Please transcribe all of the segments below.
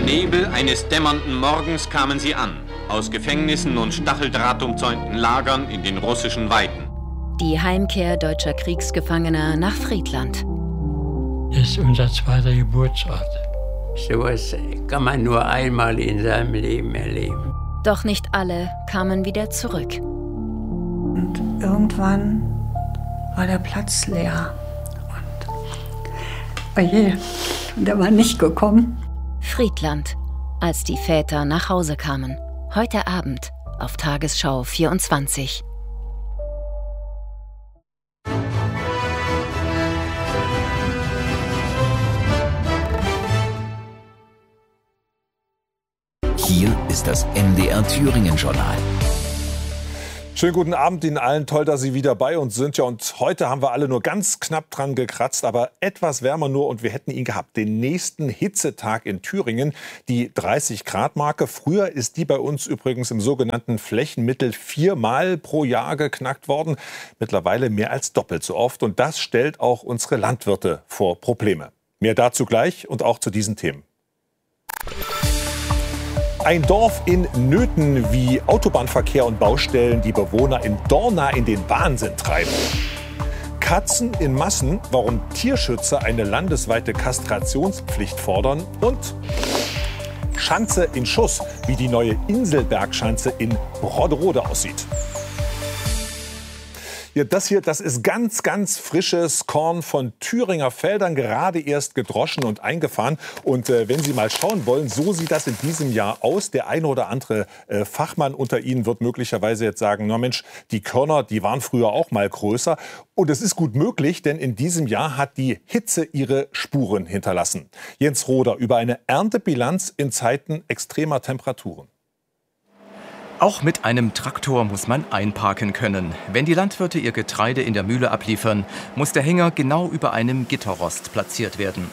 Im Nebel eines dämmernden Morgens kamen sie an, aus Gefängnissen und stacheldrahtumzäunten Lagern in den russischen Weiten. Die Heimkehr deutscher Kriegsgefangener nach Friedland. Das ist unser zweiter Geburtsort. Sowas kann man nur einmal in seinem Leben erleben. Doch nicht alle kamen wieder zurück. Und irgendwann war der Platz leer. Und oje, der war nicht gekommen. Friedland, als die Väter nach Hause kamen. Heute Abend auf Tagesschau 24. Hier ist das NDR Thüringen-Journal. Schönen guten Abend Ihnen allen. Toll, dass Sie wieder bei uns sind. Ja, und heute haben wir alle nur ganz knapp dran gekratzt, aber etwas wärmer nur und wir hätten ihn gehabt. Den nächsten Hitzetag in Thüringen, die 30-Grad-Marke. Früher ist die bei uns übrigens im sogenannten Flächenmittel 4-mal pro Jahr geknackt worden. Mittlerweile mehr als doppelt so oft. Und das stellt auch unsere Landwirte vor Probleme. Mehr dazu gleich und auch zu diesen Themen. Ein Dorf in Nöthen, wie Autobahnverkehr und Baustellen die Bewohner in Dorna in den Wahnsinn treiben. Katzen in Massen, warum Tierschützer eine landesweite Kastrationspflicht fordern. Und Schanze in Schuss, wie die neue Inselbergschanze in Brodderode aussieht. Ja, das ist ganz, ganz frisches Korn von Thüringer Feldern, gerade erst gedroschen und eingefahren. Und wenn Sie mal schauen wollen, so sieht das in diesem Jahr aus. Der eine oder andere Fachmann unter Ihnen wird möglicherweise jetzt sagen, na Mensch, die Körner, die waren früher auch mal größer. Und es ist gut möglich, denn in diesem Jahr hat die Hitze ihre Spuren hinterlassen. Jens Roder über eine Erntebilanz in Zeiten extremer Temperaturen. Auch mit einem Traktor muss man einparken können. Wenn die Landwirte ihr Getreide in der Mühle abliefern, muss der Hänger genau über einem Gitterrost platziert werden.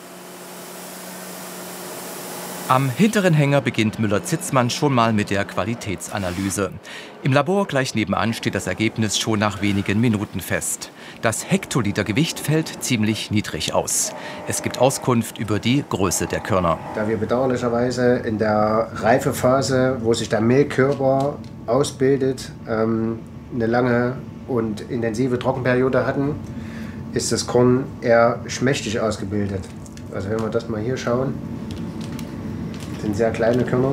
Am hinteren Hänger beginnt Müller-Zitzmann schon mal mit der Qualitätsanalyse. Im Labor gleich nebenan steht das Ergebnis schon nach wenigen Minuten fest. Das Hektolitergewicht fällt ziemlich niedrig aus. Es gibt Auskunft über die Größe der Körner. Da wir bedauerlicherweise in der Reifephase, wo sich der Mehlkörper ausbildet, eine lange und intensive Trockenperiode hatten, ist das Korn eher schmächtig ausgebildet. Also wenn wir das mal hier schauen, sind sehr kleine Körner.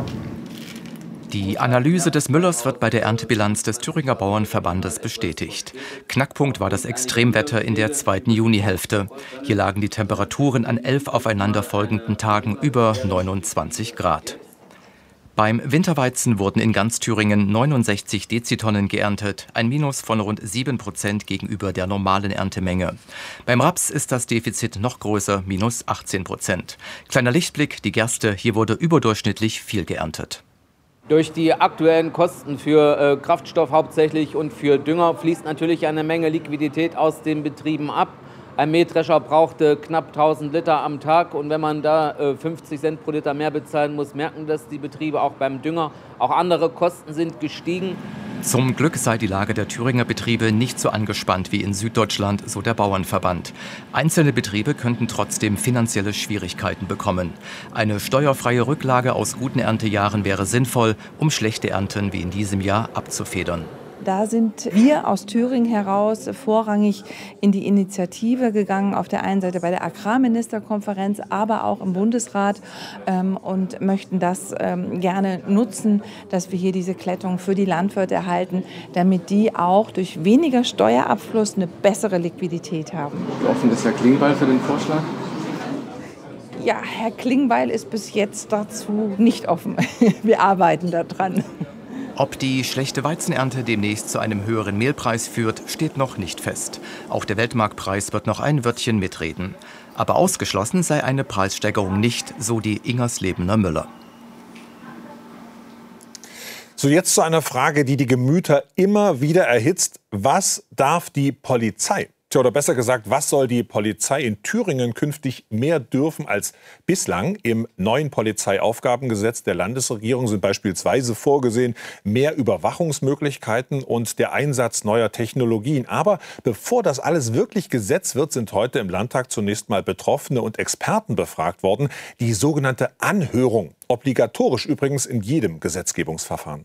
Die Analyse des Müllers wird bei der Erntebilanz des Thüringer Bauernverbandes bestätigt. Knackpunkt war das Extremwetter in der zweiten Junihälfte. Hier lagen die Temperaturen an 11 aufeinanderfolgenden Tagen über 29 Grad. Beim Winterweizen wurden in ganz Thüringen 69 Dezitonnen geerntet, ein Minus von rund 7% gegenüber der normalen Erntemenge. Beim Raps ist das Defizit noch größer, minus 18%. Kleiner Lichtblick, die Gerste, hier wurde überdurchschnittlich viel geerntet. Durch die aktuellen Kosten für Kraftstoff hauptsächlich und für Dünger fließt natürlich eine Menge Liquidität aus den Betrieben ab. Ein Mähdrescher brauchte knapp 1000 Liter am Tag und wenn man da 50 Cent pro Liter mehr bezahlen muss, merken das die Betriebe auch beim Dünger. Auch andere Kosten sind gestiegen. Zum Glück sei die Lage der Thüringer Betriebe nicht so angespannt wie in Süddeutschland, so der Bauernverband. Einzelne Betriebe könnten trotzdem finanzielle Schwierigkeiten bekommen. Eine steuerfreie Rücklage aus guten Erntejahren wäre sinnvoll, um schlechte Ernten wie in diesem Jahr abzufedern. Da sind wir aus Thüringen heraus vorrangig in die Initiative gegangen, auf der einen Seite bei der Agrarministerkonferenz, aber auch im Bundesrat und möchten das gerne nutzen, dass wir hier diese Klettung für die Landwirte erhalten, damit die auch durch weniger Steuerabfluss eine bessere Liquidität haben. Wie offen ist Herr Klingbeil für den Vorschlag? Ja, Herr Klingbeil ist bis jetzt dazu nicht offen. Wir arbeiten daran. Ob die schlechte Weizenernte demnächst zu einem höheren Mehlpreis führt, steht noch nicht fest. Auch der Weltmarktpreis wird noch ein Wörtchen mitreden. Aber ausgeschlossen sei eine Preissteigerung nicht, so die Ingerslebener Müller. So, jetzt zu einer Frage, die die Gemüter immer wieder erhitzt. Was darf die Polizei? Tja, oder besser gesagt, was soll die Polizei in Thüringen künftig mehr dürfen als bislang? Im neuen Polizeiaufgabengesetz der Landesregierung sind beispielsweise vorgesehen mehr Überwachungsmöglichkeiten und der Einsatz neuer Technologien. Aber bevor das alles wirklich Gesetz wird, sind heute im Landtag zunächst mal Betroffene und Experten befragt worden. Die sogenannte Anhörung, obligatorisch übrigens in jedem Gesetzgebungsverfahren.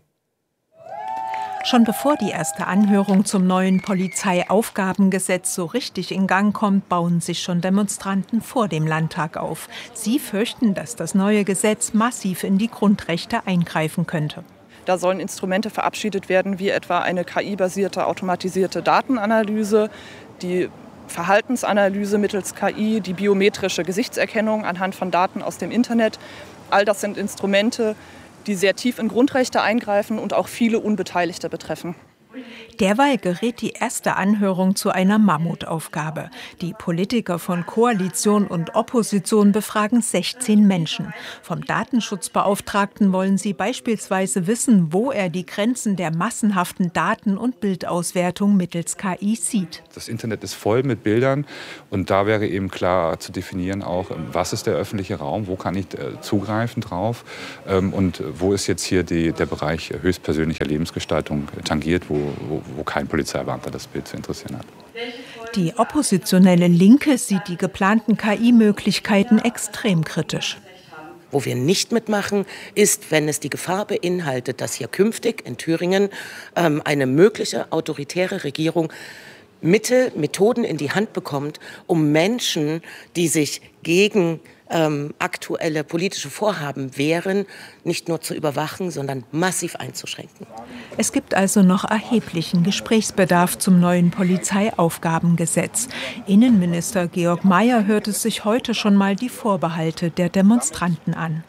Schon bevor die erste Anhörung zum neuen Polizeiaufgabengesetz so richtig in Gang kommt, bauen sich schon Demonstranten vor dem Landtag auf. Sie fürchten, dass das neue Gesetz massiv in die Grundrechte eingreifen könnte. Da sollen Instrumente verabschiedet werden, wie etwa eine KI-basierte automatisierte Datenanalyse, die Verhaltensanalyse mittels KI, die biometrische Gesichtserkennung anhand von Daten aus dem Internet. All das sind Instrumente, die sehr tief in Grundrechte eingreifen und auch viele Unbeteiligte betreffen. Derweil gerät die erste Anhörung zu einer Mammutaufgabe. Die Politiker von Koalition und Opposition befragen 16 Menschen. Vom Datenschutzbeauftragten wollen sie beispielsweise wissen, wo er die Grenzen der massenhaften Daten- und Bildauswertung mittels KI sieht. Das Internet ist voll mit Bildern und da wäre eben klar zu definieren auch, was ist der öffentliche Raum, wo kann ich zugreifen drauf und wo ist jetzt hier der Bereich höchstpersönlicher Lebensgestaltung tangiert, wo kein Polizeibeamter das Bild zu interessieren hat. Die oppositionelle Linke sieht die geplanten KI-Möglichkeiten extrem kritisch. Wo wir nicht mitmachen, ist, wenn es die Gefahr beinhaltet, dass hier künftig in Thüringen eine mögliche autoritäre Regierung Methoden in die Hand bekommt, um Menschen, die sich gegen aktuelle politische Vorhaben wehren, nicht nur zu überwachen, sondern massiv einzuschränken. Es gibt also noch erheblichen Gesprächsbedarf zum neuen Polizeiaufgabengesetz. Innenminister Georg Mayer hört es sich heute schon mal die Vorbehalte der Demonstranten an.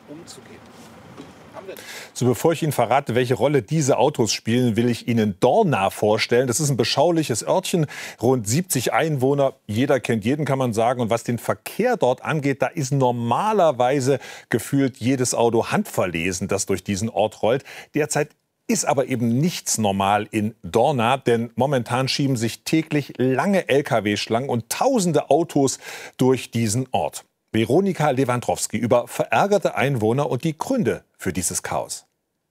So, bevor ich Ihnen verrate, welche Rolle diese Autos spielen, will ich Ihnen Dorna vorstellen. Das ist ein beschauliches Örtchen, rund 70 Einwohner. Jeder kennt jeden, kann man sagen. Und was den Verkehr dort angeht, da ist normalerweise gefühlt jedes Auto handverlesen, das durch diesen Ort rollt. Derzeit ist aber eben nichts normal in Dorna, denn momentan schieben sich täglich lange Lkw-Schlangen und tausende Autos durch diesen Ort. Veronika Lewandowski über verärgerte Einwohner und die Gründe für dieses Chaos.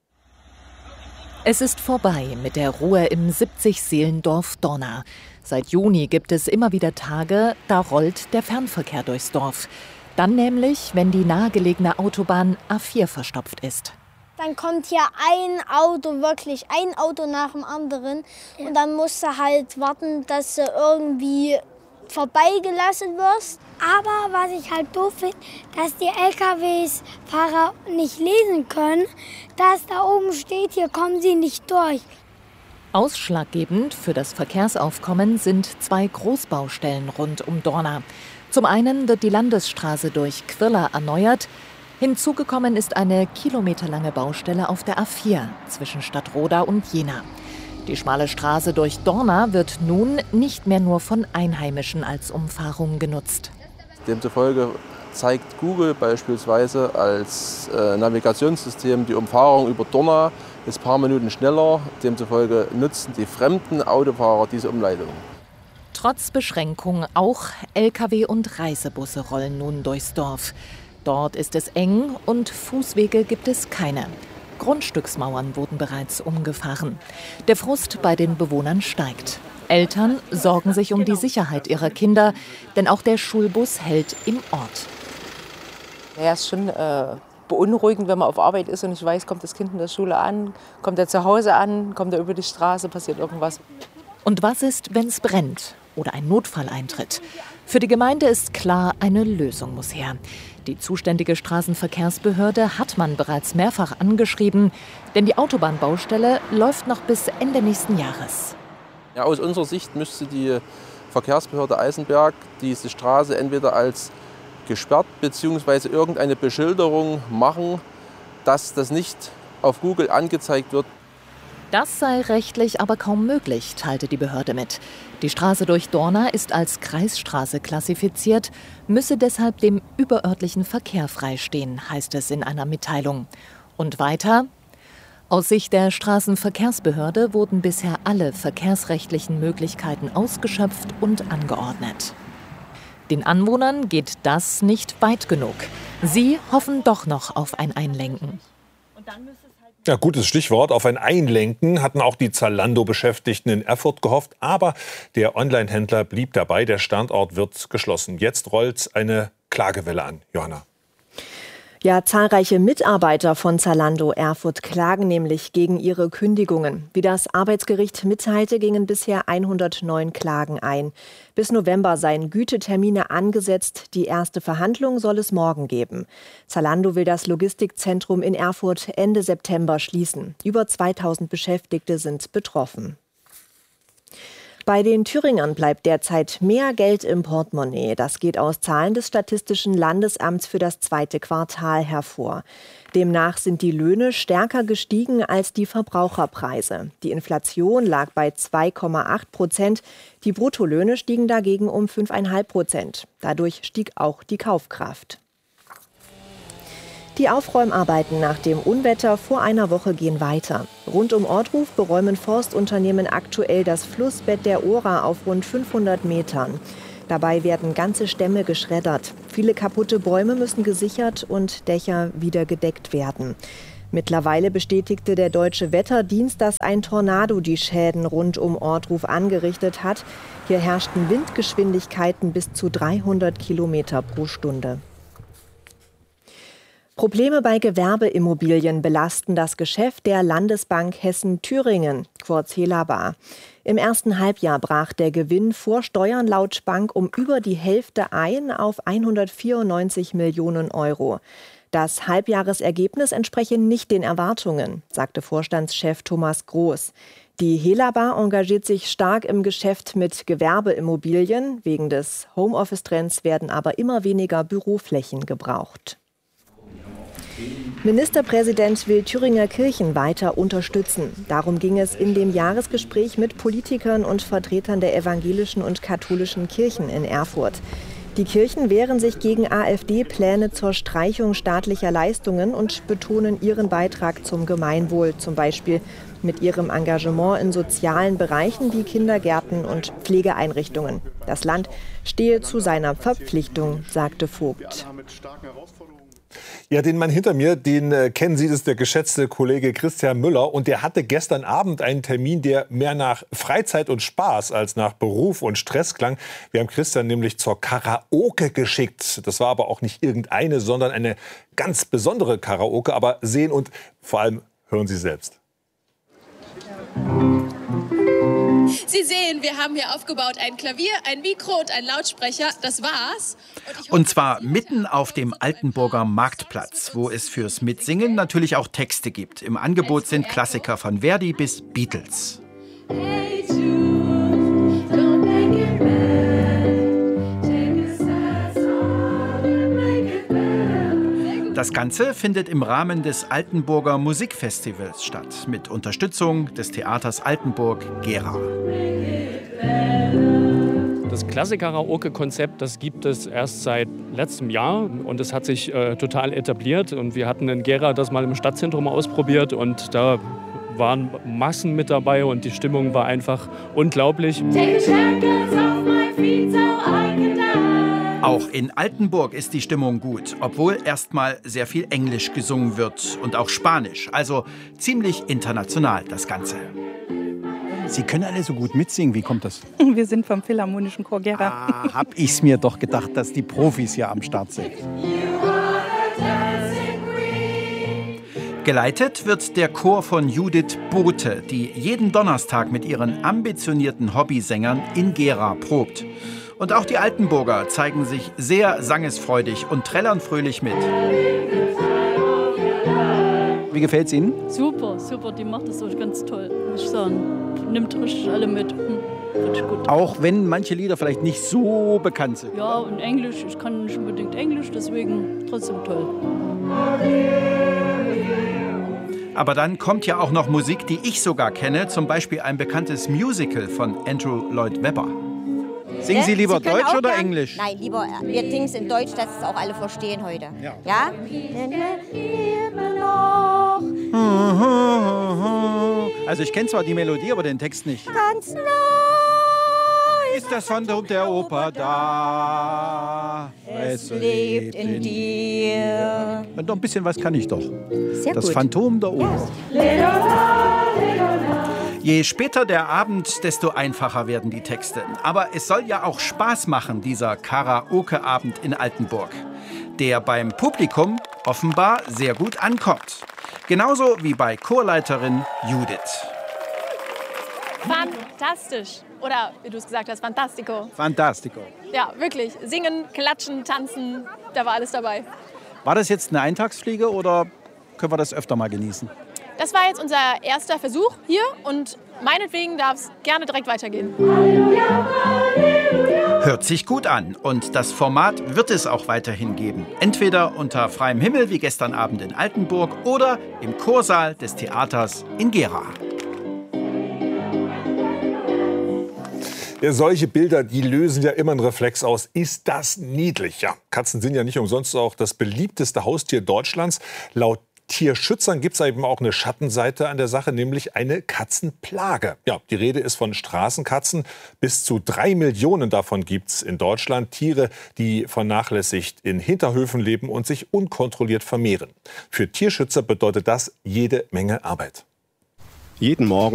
Es ist vorbei mit der Ruhe im 70-Seelendorf Dorna. Seit Juni gibt es immer wieder Tage, da rollt der Fernverkehr durchs Dorf. Dann nämlich, wenn die nahegelegene Autobahn A4 verstopft ist. Dann kommt hier wirklich ein Auto nach dem anderen. Und dann musst du halt warten, dass du irgendwie vorbeigelassen wirst. Aber was ich halt doof finde, dass die LKW-Fahrer nicht lesen können, dass da oben steht, hier kommen sie nicht durch. Ausschlaggebend für das Verkehrsaufkommen sind 2 Großbaustellen rund um Dorna. Zum einen wird die Landesstraße durch Quirla erneuert. Hinzugekommen ist eine kilometerlange Baustelle auf der A4 zwischen Stadtroda und Jena. Die schmale Straße durch Dorna wird nun nicht mehr nur von Einheimischen als Umfahrung genutzt. Demzufolge zeigt Google beispielsweise als Navigationssystem die Umfahrung über Dorna ist ein paar Minuten schneller. Demzufolge nutzen die fremden Autofahrer diese Umleitung. Trotz Beschränkung auch Lkw und Reisebusse rollen nun durchs Dorf. Dort ist es eng und Fußwege gibt es keine. Grundstücksmauern wurden bereits umgefahren. Der Frust bei den Bewohnern steigt. Eltern sorgen sich um die Sicherheit ihrer Kinder, denn auch der Schulbus hält im Ort. Ja, es ist schon beunruhigend, wenn man auf Arbeit ist und nicht weiß, kommt das Kind in der Schule an, kommt er zu Hause an, kommt er über die Straße, passiert irgendwas. Und was ist, wenn es brennt oder ein Notfall eintritt? Für die Gemeinde ist klar, eine Lösung muss her. Die zuständige Straßenverkehrsbehörde hat man bereits mehrfach angeschrieben, denn die Autobahnbaustelle läuft noch bis Ende nächsten Jahres. Ja, aus unserer Sicht müsste die Verkehrsbehörde Eisenberg diese Straße entweder als gesperrt bzw. irgendeine Beschilderung machen, dass das nicht auf Google angezeigt wird. Das sei rechtlich aber kaum möglich, teilte die Behörde mit. Die Straße durch Dorna ist als Kreisstraße klassifiziert, müsse deshalb dem überörtlichen Verkehr freistehen, heißt es in einer Mitteilung. Und weiter: Aus Sicht der Straßenverkehrsbehörde wurden bisher alle verkehrsrechtlichen Möglichkeiten ausgeschöpft und angeordnet. Den Anwohnern geht das nicht weit genug. Sie hoffen doch noch auf ein Einlenken. Ja, gutes Stichwort. Auf ein Einlenken hatten auch die Zalando-Beschäftigten in Erfurt gehofft. Aber der Online-Händler blieb dabei. Der Standort wird geschlossen. Jetzt rollt eine Klagewelle an. Johanna. Ja, zahlreiche Mitarbeiter von Zalando Erfurt klagen nämlich gegen ihre Kündigungen. Wie das Arbeitsgericht mitteilte, gingen bisher 109 Klagen ein. Bis November seien Gütetermine angesetzt. Die erste Verhandlung soll es morgen geben. Zalando will das Logistikzentrum in Erfurt Ende September schließen. Über 2000 Beschäftigte sind betroffen. Bei den Thüringern bleibt derzeit mehr Geld im Portemonnaie. Das geht aus Zahlen des Statistischen Landesamts für das 2. Quartal hervor. Demnach sind die Löhne stärker gestiegen als die Verbraucherpreise. Die Inflation lag bei 2,8%. Die Bruttolöhne stiegen dagegen um 5,5%. Dadurch stieg auch die Kaufkraft. Die Aufräumarbeiten nach dem Unwetter vor einer Woche gehen weiter. Rund um Ortruf beräumen Forstunternehmen aktuell das Flussbett der Ohra auf rund 500 Metern. Dabei werden ganze Stämme geschreddert. Viele kaputte Bäume müssen gesichert und Dächer wieder gedeckt werden. Mittlerweile bestätigte der Deutsche Wetterdienst, dass ein Tornado die Schäden rund um Ortruf angerichtet hat. Hier herrschten Windgeschwindigkeiten bis zu 300 Kilometer pro Stunde. Probleme bei Gewerbeimmobilien belasten das Geschäft der Landesbank Hessen-Thüringen, kurz Helaba. Im ersten Halbjahr brach der Gewinn vor Steuern laut Bank um über die Hälfte ein auf 194 Millionen Euro. Das Halbjahresergebnis entspreche nicht den Erwartungen, sagte Vorstandschef Thomas Groß. Die Helaba engagiert sich stark im Geschäft mit Gewerbeimmobilien. Wegen des Homeoffice-Trends werden aber immer weniger Büroflächen gebraucht. Ministerpräsident will Thüringer Kirchen weiter unterstützen. Darum ging es in dem Jahresgespräch mit Politikern und Vertretern der evangelischen und katholischen Kirchen in Erfurt. Die Kirchen wehren sich gegen AfD-Pläne zur Streichung staatlicher Leistungen und betonen ihren Beitrag zum Gemeinwohl, zum Beispiel mit ihrem Engagement in sozialen Bereichen wie Kindergärten und Pflegeeinrichtungen. Das Land stehe zu seiner Verpflichtung, sagte Vogt. Ja, den Mann hinter mir, den kennen Sie, das ist der geschätzte Kollege Christian Müller. Und der hatte gestern Abend einen Termin, der mehr nach Freizeit und Spaß als nach Beruf und Stress klang. Wir haben Christian nämlich zur Karaoke geschickt. Das war aber auch nicht irgendeine, sondern eine ganz besondere Karaoke. Aber sehen und vor allem hören Sie selbst. Sie sehen, wir haben hier aufgebaut ein Klavier, ein Mikro und ein Lautsprecher. Das war's. Und zwar mitten auf dem Altenburger Marktplatz, wo es fürs Mitsingen natürlich auch Texte gibt. Im Angebot sind Klassiker von Verdi bis Beatles. Hey Jude, don't make it bad. Take a sad song and make it bad. Das Ganze findet im Rahmen des Altenburger Musikfestivals statt, mit Unterstützung des Theaters Altenburg-Gera. Das Klassik-Karaoke-Konzept, das gibt es erst seit letztem Jahr und es hat sich total etabliert. Und wir hatten in Gera das mal im Stadtzentrum ausprobiert und da waren Massen mit dabei und die Stimmung war einfach unglaublich. Auch in Altenburg ist die Stimmung gut, obwohl erstmal sehr viel Englisch gesungen wird und auch Spanisch. Also ziemlich international das Ganze. Sie können alle so gut mitsingen. Wie kommt das? Wir sind vom Philharmonischen Chor Gera. Hab ich's mir doch gedacht, dass die Profis hier am Start sind. Geleitet wird der Chor von Judith Bothe, die jeden Donnerstag mit ihren ambitionierten Hobbysängern in Gera probt. Und auch die Altenburger zeigen sich sehr sangesfreudig und trällern fröhlich mit. Wie gefällt's Ihnen? Super, super, die macht das so ganz toll, muss ich sagen. Nimmt richtig alle mit. Richtig gut. Auch wenn manche Lieder vielleicht nicht so bekannt sind. Ja, und Englisch, ich kann nicht unbedingt Englisch, deswegen trotzdem toll. Aber dann kommt ja auch noch Musik, die ich sogar kenne, zum Beispiel ein bekanntes Musical von Andrew Lloyd Webber. Singen Sie lieber Deutsch oder Englisch? Nein, lieber, wir singen es in Deutsch, dass es auch alle verstehen heute. Ja? Also ich kenne zwar die Melodie, aber den Text nicht. Ganz nah ist das Phantom der Oper da. Es lebt in dir. Und noch ein bisschen was kann ich doch. Sehr das gut. Phantom der Oper. Ja. Je später der Abend, desto einfacher werden die Texte. Aber es soll ja auch Spaß machen, dieser Karaoke-Abend in Altenburg, der beim Publikum offenbar sehr gut ankommt. Genauso wie bei Chorleiterin Judith. Fantastisch. Oder wie du es gesagt hast, fantastico. Fantastico. Ja, wirklich. Singen, klatschen, tanzen, da war alles dabei. War das jetzt eine Eintagsfliege oder können wir das öfter mal genießen? Das war jetzt unser erster Versuch hier und meinetwegen darf es gerne direkt weitergehen. Hört sich gut an und das Format wird es auch weiterhin geben. Entweder unter freiem Himmel wie gestern Abend in Altenburg oder im Chorsaal des Theaters in Gera. Ja, solche Bilder, die lösen ja immer einen Reflex aus. Ist das niedlich? Ja, Katzen sind ja nicht umsonst auch das beliebteste Haustier Deutschlands. Laut Tierschützern gibt es eben auch eine Schattenseite an der Sache, nämlich eine Katzenplage. Ja, die Rede ist von Straßenkatzen. Bis zu 3 Millionen davon gibt es in Deutschland. Tiere, die vernachlässigt in Hinterhöfen leben und sich unkontrolliert vermehren. Für Tierschützer bedeutet das jede Menge Arbeit. Jeden Morgen